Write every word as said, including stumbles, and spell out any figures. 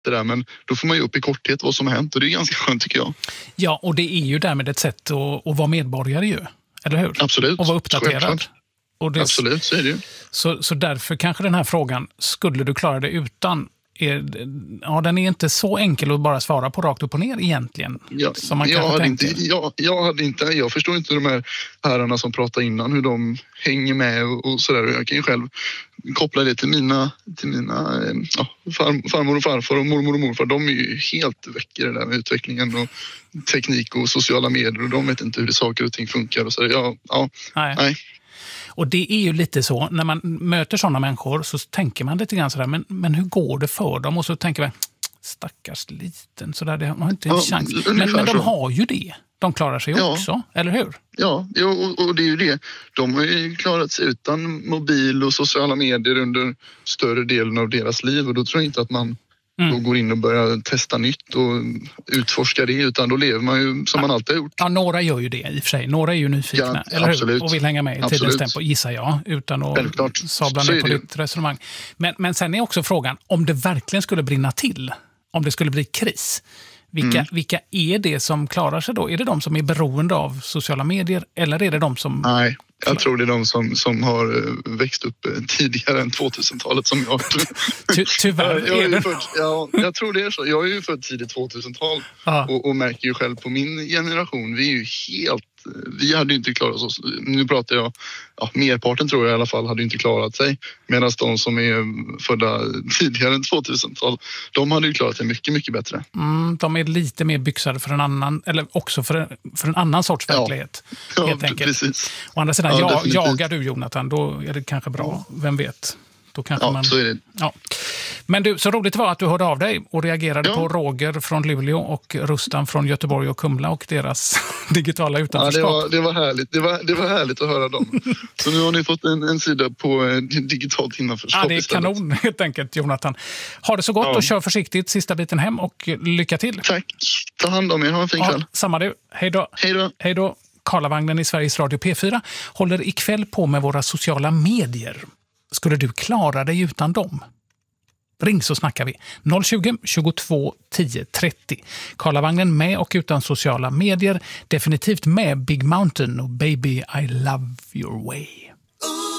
det där, men då får man ju upp i korthet vad som har hänt och det är ganska skönt tycker jag. Ja, och det är ju därmed ett sätt att, att vara medborgare ju, eller hur? Absolut. Och vara uppdaterad. Och det, Absolut, så är det ju. Så, så därför kanske den här frågan, skulle du klara det utan, är, ja, den är inte så enkel att bara svara på rakt upp och ner egentligen. Ja, som man jag, hade inte, jag, jag hade inte, jag förstår inte de här herrarna som pratar innan, hur de hänger med och, och sådär. Jag kan ju själv koppla det till mina, till mina ja, far, farmor och farfar och mormor och morfar. De är ju helt väck i det där med utvecklingen och teknik och sociala medier och de vet inte hur det saker och ting funkar. Och så, ja, ja, nej. nej. Och det är ju lite så, när man möter sådana människor så tänker man lite grann sådär, men, men hur går det för dem? Och så tänker man, stackars liten, sådär, det har inte en ja, chans. Men, men de har ju det. De klarar sig ja. också, eller hur? Ja, och, och det är ju det. De har ju klarat sig utan mobil och sociala medier under större delen av deras liv. Och då tror jag inte att man mm. då går in och börjar testa nytt och utforska det, utan då lever man ju som ja. man alltid har gjort. Ja, några gör ju det i och för sig. Några är ju nyfikna, ja, eller absolut. hur? Och vill hänga med i absolut. tidens tempo, gissar jag, utan att Självklart. sabla ner på ditt resonemang. Men, men sen är också frågan, om det verkligen skulle brinna till, om det skulle bli kris, vilka, mm. vilka är det som klarar sig då? Är det de som är beroende av sociala medier, eller är det de som... Nej. Jag tror det är de som, som har växt upp tidigare än tvåtusentalet som jag. Ty, tyvärr jag är är det. Född, ja, jag tror det är så. Jag är ju född tidigt tvåtusental och, och märker ju själv på min generation, vi är ju helt, vi hade ju inte klarat oss. Nu pratar jag, ja, merparten tror jag i alla fall hade inte klarat sig. Medan de som är födda tidigare än tvåtusental, de hade ju klarat sig mycket, mycket bättre. Mm, de är lite mer byxade för en annan, eller också för, för en annan sorts verklighet. Ja, helt ja enkelt. Precis. Å andra sidan, Ja, jag, definitivt. jagar du Jonathan, då är det kanske bra. Vem vet? Då kanske ja, man... så är det. Ja. Men du, så roligt var att du hörde av dig och reagerade ja. på Roger från Luleå och Rustan från Göteborg och Kumla och deras digitala utanförskap. Ja, det var, det var härligt. Det var, det var härligt att höra dem. Så nu har ni fått en, en sida på eh, digitalt innanförskap. Ja, det är istället. kanon helt enkelt, Jonathan. Ha det så gott ja. och kör försiktigt sista biten hem och lycka till. Tack. Ta hand om er. Ha en fin ja, kväll. Samma du. Hej då. Hej då. Hej då. Karlavagnen i Sveriges Radio P fyra håller ikväll på med våra sociala medier. Skulle du klara dig utan dem? Ring så snackar vi. noll tjugo, tjugotvå, tio, trettio. Karlavagnen med och utan sociala medier. Definitivt med Big Mountain och Baby I Love Your Way.